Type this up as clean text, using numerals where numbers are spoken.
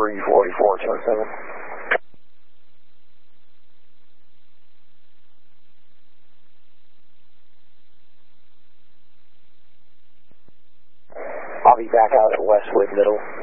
344, 207. I'll be back out at Westwood Middle.